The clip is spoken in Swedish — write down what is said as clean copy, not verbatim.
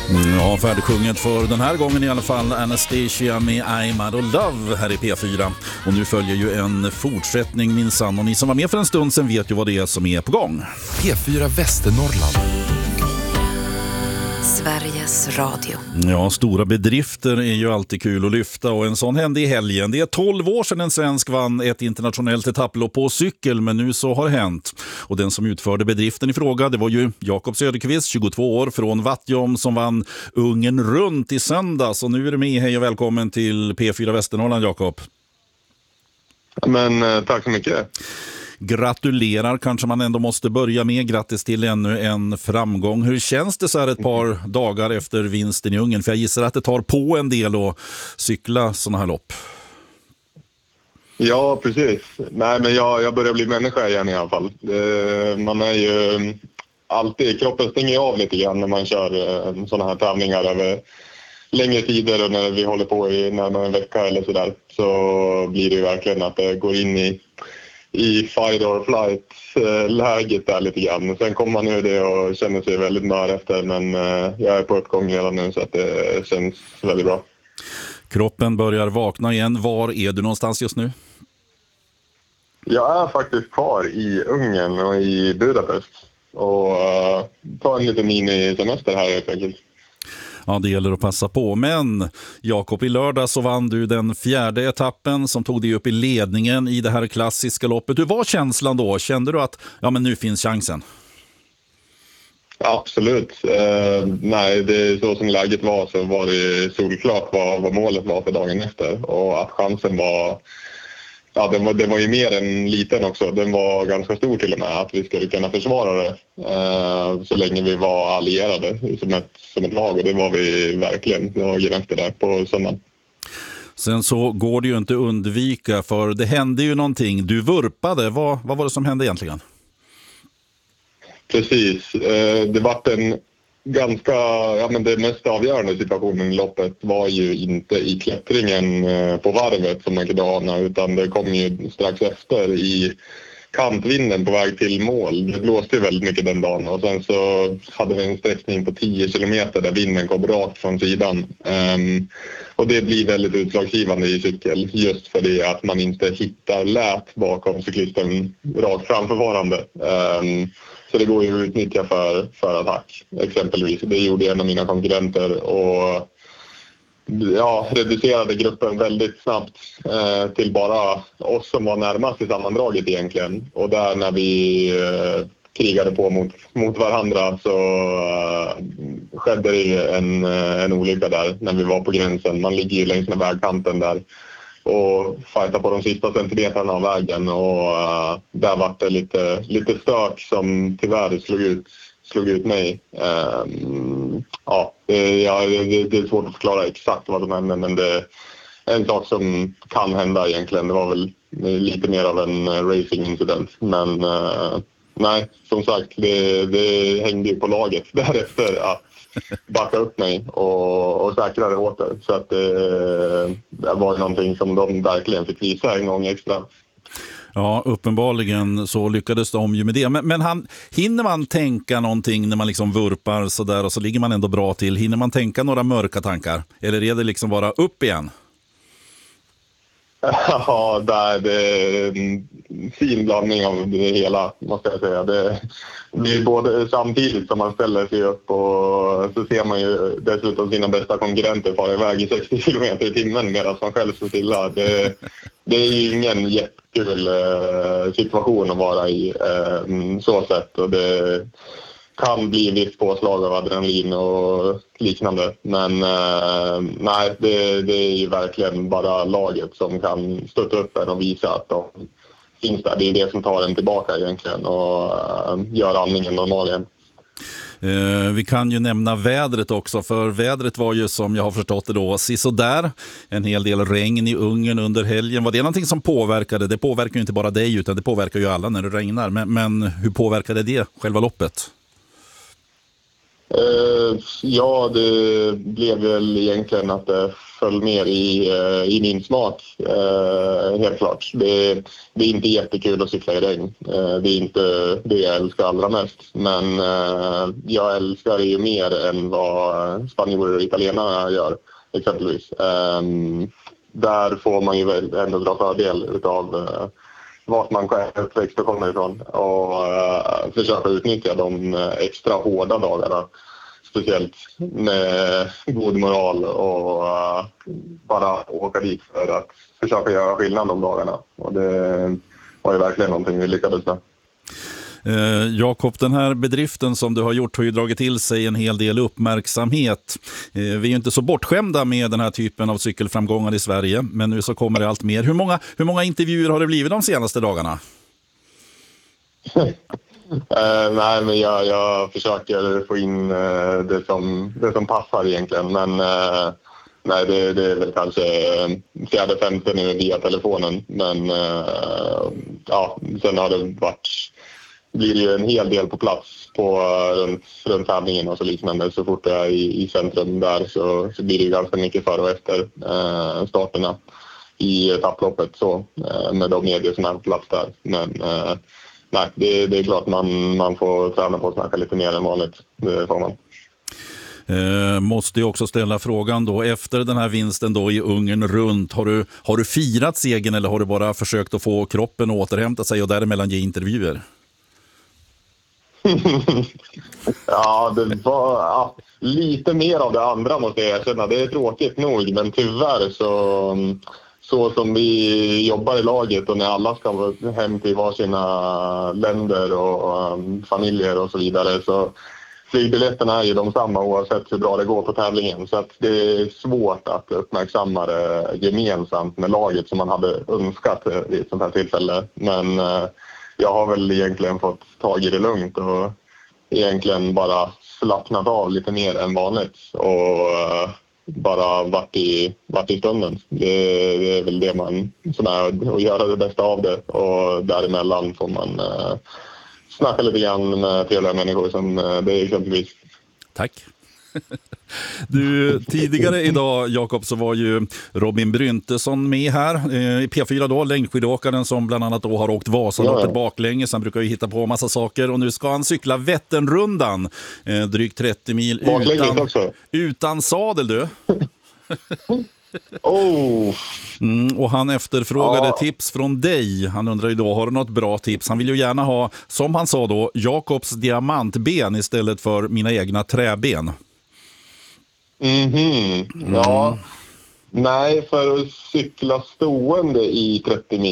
Ja, färdigsjunget för den här gången i alla fall. Anastasia med I'm Out of Love här i P4. Och nu följer ju en fortsättning minsann. Och ni som var med för en stund sen vet ju vad det är som är på gång. P4 Västernorrland. Sveriges Radio. Ja, stora bedrifter är ju alltid kul att lyfta och en sån hände i helgen. Det är 12 år sedan en svensk vann ett internationellt etapplopp på cykel, men nu så har hänt. Och den som utförde bedriften i fråga, det var ju Jakob Söderqvist, 22 år, från Vattjom, som vann Ungern runt i söndags. Och nu är du med. Hej och välkommen till P4 Västernorrland, Jakob. Men tack så mycket. Gratulerar kanske man ändå måste börja med. Grattis till ännu en framgång. Hur känns det så här ett par dagar efter vinsten i Ungern? För jag gissar att det tar på en del att cykla såna här lopp. Ja, precis. Nej, men jag börjar bli människa igen i alla fall. Man är ju alltid, kroppen stänger av lite grann när man kör såna här tävlingar över längre tider, och när vi håller på i närmare en vecka eller sådär, så blir det ju verkligen att det går in i fight or flight-läget där lite grann. Sen kommer man ur det och känner sig väldigt mör efter, men jag är på uppgång redan nu så att det känns väldigt bra. Kroppen börjar vakna igen. Var är du någonstans just nu? Jag är faktiskt kvar i Ungern och i Budapest och tar en liten mini-semester här helt enkelt. Ja, det gäller att passa på. Men Jakob, i lördag så vann du den 4:e etappen som tog dig upp i ledningen i det här klassiska loppet. Hur var känslan då? Kände du att men nu finns chansen? Absolut. Nej, det är så som läget var, så var det solklart vad målet var för dagen efter. Och att chansen var... Ja, den var ju mer än liten också. Den var ganska stor till och med, att vi skulle kunna försvara det så länge vi var allierade som ett lag. Och det var vi verkligen dagen efter där på söndagen. Sen så går det ju inte undvika, för det hände ju någonting. Du vurpade. Vad var det som hände egentligen? Precis. Det var en ganska, men det mest avgörande situationen i loppet var ju inte i klättringen på varvet som man kunde ana, utan det kom ju strax efter i kantvinden på väg till mål. Det blåste ju väldigt mycket den dagen, och sen så hade vi en sträckning på 10 kilometer där vinden kom rakt från sidan. Och det blir väldigt utslagsgivande i cykel, just för det att man inte hittar lät bakom cyklisten rakt framförvarande. Så det går ju att utnyttja för attack, exempelvis. Det gjorde en av mina konkurrenter och reducerade gruppen väldigt snabbt till bara oss som var närmast i sammandraget egentligen. Och där när vi krigade på mot varandra så skedde det en olycka där när vi var på gränsen. Man ligger ju längs med vägkanten där och fightar på de sista centimeterna av vägen, och där var det lite stört som tyvärr slog ut mig. Det är svårt att förklara exakt vad som hände, men det är en sak som kan hända egentligen. Det var väl lite mer av en racing-incident, men nej, som sagt, det hängde ju på laget därefter att backa upp mig och säkra det åter. Så att det var någonting som de verkligen fick visa en gång extra. Ja, uppenbarligen så lyckades de ju med det. Men hinner man tänka någonting när man liksom vurpar så där och så ligger man ändå bra till? Hinner man tänka några mörka tankar? Eller är det liksom bara upp igen? Ja, det är en fin blandning av det hela, måste jag säga. Det blir både samtidigt som man ställer sig upp, och så ser man ju dessutom sina bästa konkurrenter fara iväg i 60 km i timmen medan man själv står stilla. Det är ju ingen jättekul situation att vara i så sätt, och det kan bli viss påslag av adrenalin och liknande. Men nej, det är ju verkligen bara laget som kan stötta upp en och visa att de finns där. Det är det som tar en tillbaka egentligen och gör andningen normal igen. Vi kan ju nämna vädret också, för vädret var ju, som jag har förstått det då, sisådär. En hel del regn i Ungern under helgen. Var det någonting som påverkade? Det påverkar ju inte bara dig, utan det påverkar ju alla när det regnar. Men hur påverkade det själva loppet? Ja, det blev väl egentligen att det föll mer i min smak, helt klart. Det är inte jättekul att cykla i regn. Det är inte det jag älskar allra mest. Men jag älskar det ju mer än vad spanjorer och italienare gör, exempelvis. Där får man ju väl ändå dra fördel av vart man själv är uppväxt och kommer ifrån och försöka utnyttja de extra hårda dagarna. Speciellt med god moral och bara åka dit för att försöka göra skillnad de dagarna. Och det var ju verkligen någonting vi lyckades med. Jakob, den här bedriften som du har gjort har ju dragit till sig en hel del uppmärksamhet. Vi är ju inte så bortskämda med den här typen av cykelframgångar i Sverige, men nu så kommer det allt mer. Hur många intervjuer har det blivit de senaste dagarna? Nej, men jag försöker få in det som passar egentligen. Men nej, det är väl kanske 4-5 nu via telefonen. Men ja, sen har det blir ju en hel del på plats runt tävlingen och så liknande. Så fort jag är i centrum där så blir det ganska mycket före och efter starterna i etapploppet så, med de medier som är på plats där. Men nej, det är klart man får träna på att snacka lite mer än vanligt. Det får man. Måste ju också ställa frågan då, efter den här vinsten då i Ungern runt, har du firat segern eller har du bara försökt att få kroppen att återhämta sig och däremellan ge intervjuer? Ja, det var lite mer av det andra måste jag erkänna. Det är tråkigt nog, men tyvärr så som vi jobbar i laget och när alla ska hem till varsina länder och familjer och så vidare, så flygbiljetterna är ju de samma oavsett hur bra det går på tävlingen. Så att det är svårt att uppmärksamma det gemensamt med laget som man hade önskat vid ett sånt här tillfälle. Men jag har väl egentligen fått tag i det lugnt och egentligen bara slappnat av lite mer än vanligt och bara varit i stunden. Det är väl det man som är att göra det bästa av det, och däremellan får man snacka lite grann med trevliga människor som det är exempelvis. Tack. Du, tidigare idag, Jakob, så var ju Robin Bryntesson med här i P4 då, längdskidåkaren som bland annat då har åkt Vasaloppet baklänges. Han brukar ju hitta på massa saker och nu ska han cykla Vätternrundan, drygt 30 mil utan sadel, du. Och han efterfrågade tips från dig. Han undrar ju då, har du något bra tips? Han vill ju gärna ha, som han sa då, Jakobs diamantben istället för mina egna träben. Ja. Nej, för att cykla stående i 30 mil